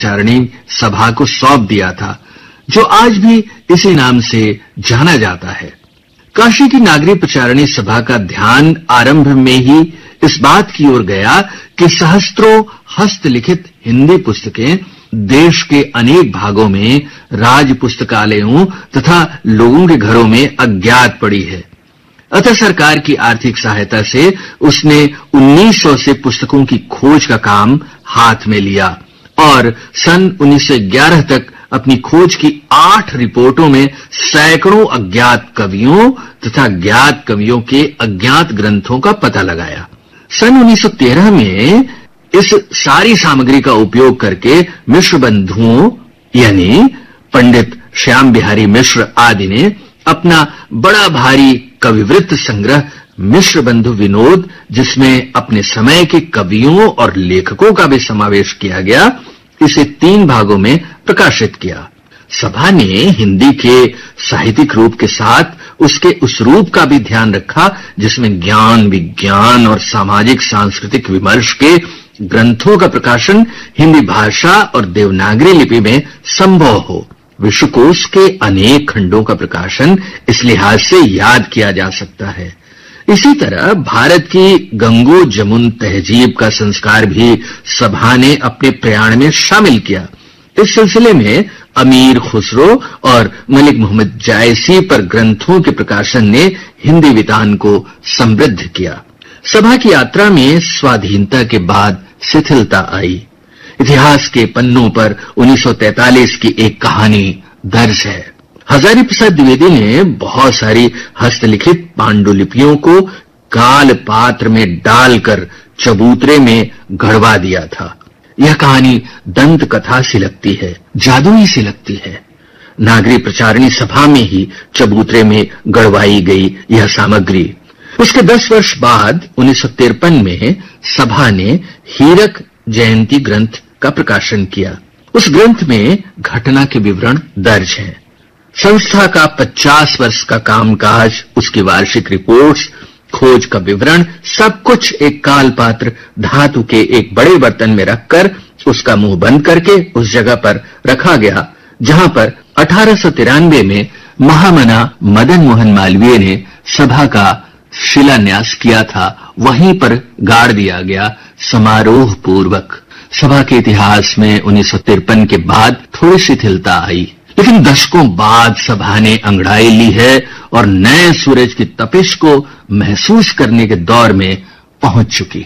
प्रचारिणी सभा को सौंप दिया था, जो आज भी इसी नाम से जाना जाता है। काशी की नागरी प्रचारिणी सभा का ध्यान आरंभ में ही इस बात की ओर गया कि सहस्त्रों हस्तलिखित हिंदी पुस्तकें देश के अनेक भागों में राज पुस्तकालयों तथा लोगों के घरों में अज्ञात पड़ी है। अतः सरकार की आर्थिक सहायता से उसने 1900 से पुस्तकों की खोज का काम हाथ में लिया और सन 1911 तक अपनी खोज की 8 रिपोर्टों में सैकड़ों अज्ञात कवियों तथा ज्ञात कवियों के अज्ञात ग्रंथों का पता लगाया। सन 1913 में इस सारी सामग्री का उपयोग करके मिश्र बंधुओं यानी पंडित श्याम बिहारी मिश्र आदि ने अपना बड़ा भारी कविवृत्त संग्रह मिश्र बंधु विनोद, जिसमें अपने समय के कवियों और लेखकों का भी समावेश किया गया, इसे 3 भागों में प्रकाशित किया। सभा ने हिंदी के साहित्यिक रूप के साथ उसके उस रूप का भी ध्यान रखा जिसमें ज्ञान, विज्ञान और सामाजिक सांस्कृतिक विमर्श के ग्रंथों का प्रकाशन हिंदी भाषा और देवनागरी लिपि में संभव हो। विश्वकोश के अनेक खंडों का प्रकाशन इस लिहाज से याद किया जा सकता है। इसी तरह भारत की गंगो जमुन तहजीब का संस्कार भी सभा ने अपने प्रयाण में शामिल किया। इस सिलसिले में अमीर खुसरो और मलिक मोहम्मद जायसी पर ग्रंथों के प्रकाशन ने हिंदी वितान को समृद्ध किया। सभा की यात्रा में स्वाधीनता के बाद शिथिलता आई। इतिहास के पन्नों पर 1943 की एक कहानी दर्ज है। हजारी प्रसाद द्विवेदी ने बहुत सारी हस्तलिखित पांडुलिपियों को काल पात्र में डालकर चबूतरे में गढ़वा दिया था। यह कहानी दंत कथा सी लगती है, जादुई सी लगती है। नागरी प्रचारिणी सभा में ही चबूतरे में गढ़वाई गई यह सामग्री। उसके 10 वर्ष बाद 1953 में सभा ने हीरक जयंती ग्रंथ का प्रकाशन किया। उस ग्रंथ में घटना के विवरण दर्ज हैं। संस्था का 50 वर्ष का कामकाज, उसकी वार्षिक रिपोर्ट्स, खोज का विवरण, सब कुछ एक कालपात्र धातु के एक बड़े बर्तन में रखकर उसका मुंह बंद करके उस जगह पर रखा गया जहां पर 1893 में महामना मदन मोहन मालवीय ने सभा का शिलान्यास किया था। वहीं पर गाड़ दिया गया समारोह पूर्वक। सभा के इतिहास में 1953 के बाद थोड़ी शिथिलता आई, लेकिन दशकों बाद सभा ने अंगड़ाई ली है और नए सूरज की तपिश को महसूस करने के दौर में पहुंच चुकी।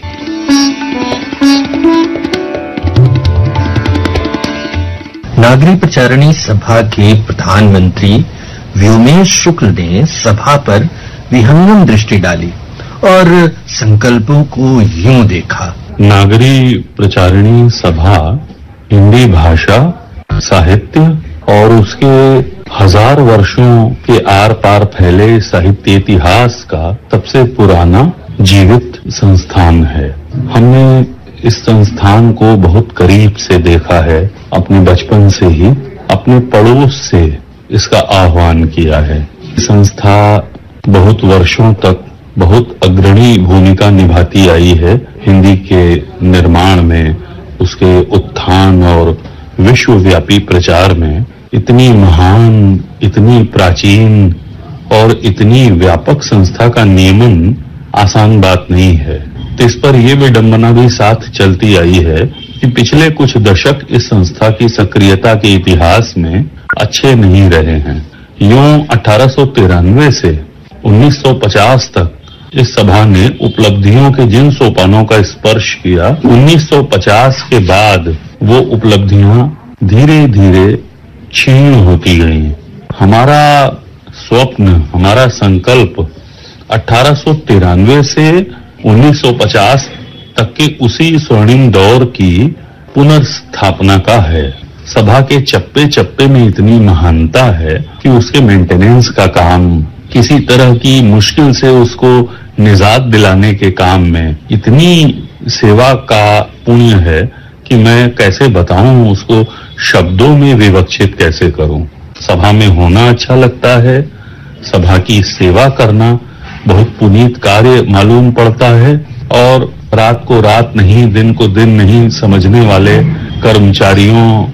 नागरी प्रचारिणी सभा के प्रधानमंत्री व्योमेश शुक्ल ने सभा पर विहंगम दृष्टि डाली और संकल्पों को यूं देखा। नागरी प्रचारिणी सभा हिंदी भाषा, साहित्य और उसके 1000 वर्षों के आर पार फैले साहित्य इतिहास का सबसे पुराना जीवित संस्थान है। हमने इस संस्थान को बहुत करीब से देखा है। अपने बचपन से ही अपने पड़ोस से इसका आह्वान किया है। संस्था बहुत वर्षों तक बहुत अग्रणी भूमिका निभाती आई है हिंदी के निर्माण में, उसके उत्थान और विश्वव्यापी प्रचार में। इतनी महान, इतनी प्राचीन और इतनी व्यापक संस्था का नियमन आसान बात नहीं है। तो इस पर यह विडंबना भी साथ चलती आई है कि पिछले कुछ दशक इस संस्था की सक्रियता के इतिहास में अच्छे नहीं रहे हैं। यूं 1893 से 1950 तक इस सभा ने उपलब्धियों के जिन सोपानों का स्पर्श किया, 1950 के बाद वो उपलब्धियां धीरे धीरे क्षीण होती गईं। हमारा स्वप्न, हमारा संकल्प 1893 से 1950 तक के उसी स्वर्णिम दौर की पुनर्स्थापना का है। सभा के चप्पे चप्पे में इतनी महानता है कि उसके मेंटेनेंस का काम, किसी तरह की मुश्किल से उसको निजात दिलाने के काम में इतनी सेवा का पुण्य है कि मैं कैसे बताऊं, उसको शब्दों में विवक्षित कैसे करूं। सभा में होना अच्छा लगता है, सभा की सेवा करना बहुत पुनीत कार्य मालूम पड़ता है और रात को रात नहीं, दिन को दिन नहीं समझने वाले कर्मचारियों